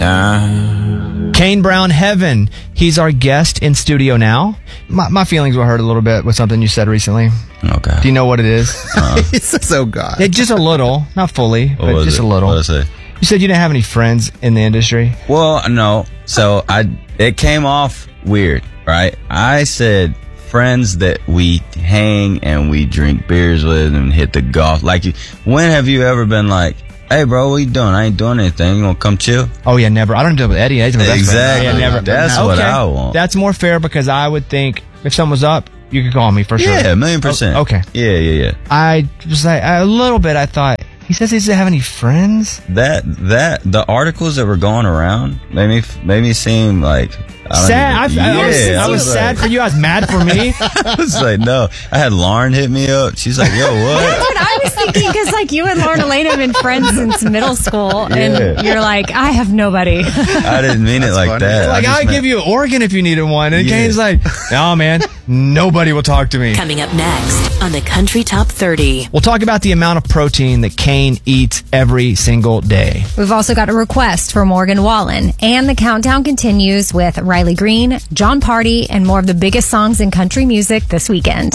Kane Brown, Heaven. He's our guest in studio now. My feelings were hurt a little bit with something you said recently. Okay. Do you know what it is? He says, oh, God. Yeah, just a little. Not fully, but just a little. What did I say? You said you didn't have any friends in the industry. Well, no. So it came off weird, right? I said friends that we hang and we drink beers with and hit the golf. Like, when have you ever been like, hey, bro, what you doing? I ain't doing anything. You want to come chill? Oh, yeah, never. I don't do it with Eddie. He's my best friend. Exactly. Yeah, never. That's what I want. That's more fair because I would think if someone was up, you could call me for sure. Yeah, 1,000,000%. Oh, okay. Yeah. I was like, a little bit, I thought, he says he doesn't have any friends? The articles that were going around made me seem like... Sad. I was sad for you. I was mad for me. I was like, no. I had Lauren hit me up. She's like, yo, what? That's what I was thinking, because like you and Lauren Elaine have been friends since middle school, and you're like, I have nobody. I didn't mean it like funny. that. Like, I'd give you an organ if you needed one. And Kane's like, no, man, nobody will talk to me. Coming up next on the Country Top 30. We'll talk about the amount of protein that Kane eats every single day. We've also got a request for Morgan Wallen, and the countdown continues with Riley Green, John Party, and more of the biggest songs in country music this weekend.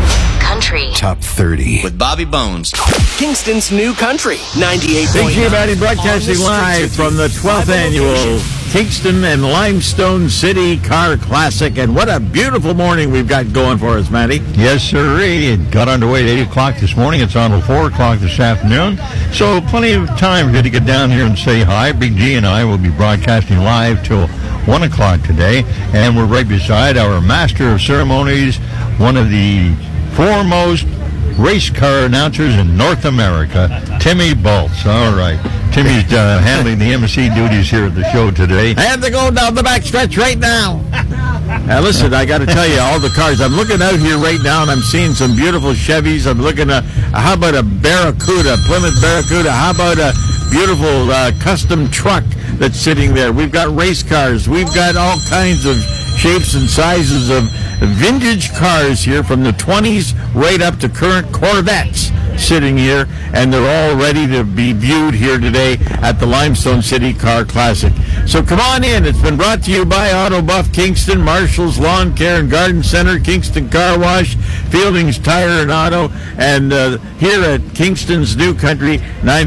Country Top 30 with Bobby Bones. Kingston's New Country, 98.9. Big G Batty broadcasting live from the 12th annual Kingston and Limestone City Car Classic. And what a beautiful morning we've got going for us, Matty. Yes, sir. It got underway at 8 o'clock this morning. It's on till 4 o'clock this afternoon. So plenty of time for you to get down here and say hi. Big G and I will be broadcasting live till 1 o'clock today. And we're right beside our master of ceremonies, one of the foremost race car announcers in North America, Timmy Baltz. All right. Timmy's handling the MC duties here at the show today. And they're going down the backstretch right now. Now, listen, I got to tell you, all the cars. I'm looking out here right now, and I'm seeing some beautiful Chevys. I'm looking at, how about a Barracuda, Plymouth Barracuda? How about a beautiful custom truck that's sitting there? We've got race cars. We've got all kinds of shapes and sizes of vintage cars here from the 20s right up to current Corvettes sitting here, and they're all ready to be viewed here today at the Limestone City Car Classic. So come on in. It's been brought to you by Auto Buff Kingston, Marshall's Lawn Care and Garden Center, Kingston Car Wash, Fielding's Tire and Auto, and here at Kingston's New Country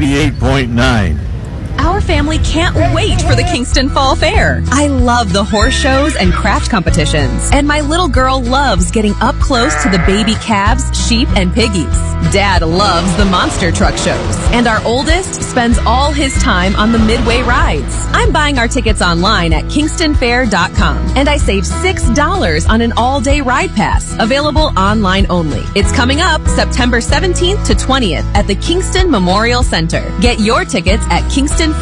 98.9. Our family can't wait for the Kingston Fall Fair. I love the horse shows and craft competitions. And my little girl loves getting up close to the baby calves, sheep, and piggies. Dad loves the monster truck shows. And our oldest spends all his time on the midway rides. I'm buying our tickets online at kingstonfair.com. And I save $6 on an all-day ride pass. Available online only. It's coming up September 17th to 20th at the Kingston Memorial Center. Get your tickets at kingstonfair.com.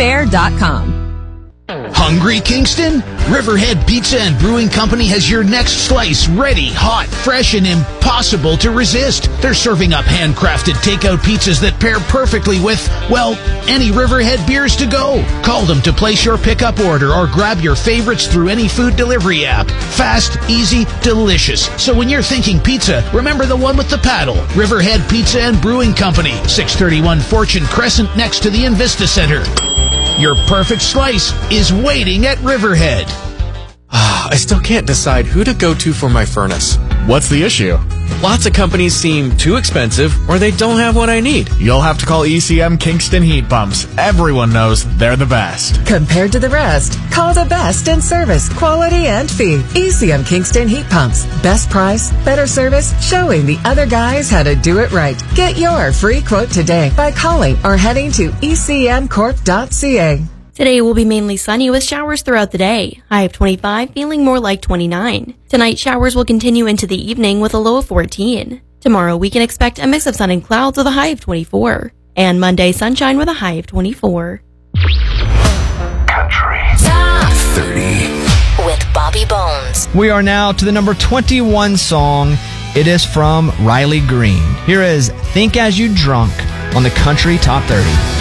Hungry, Kingston? Riverhead Pizza and Brewing Company has your next slice ready, hot, fresh, and impossible to resist. They're serving up handcrafted takeout pizzas that pair perfectly with, well, any Riverhead beers to go. Call them to place your pickup order or grab your favorites through any food delivery app. Fast, easy, delicious. So when you're thinking pizza, remember the one with the paddle. Riverhead Pizza and Brewing Company, 631 Fortune Crescent next to the Invista Center. Your perfect slice is waiting at Riverhead. I still can't decide who to go to for my furnace. What's the issue? Lots of companies seem too expensive, or they don't have what I need. You'll have to call ECM Kingston Heat Pumps. Everyone knows they're the best. Compared to the rest, call the best in service, quality, and fee. ECM Kingston Heat Pumps. Best price, better service, showing the other guys how to do it right. Get your free quote today by calling or heading to ecmcorp.ca. Today will be mainly sunny with showers throughout the day. High of 25, feeling more like 29. Tonight, showers will continue into the evening with a low of 14. Tomorrow, we can expect a mix of sun and clouds with a high of 24. And Monday, sunshine with a high of 24. Country Top 30 with Bobby Bones. We are now to the number 21 song. It is from Riley Green. Here is Think As You Drunk on the Country Top 30.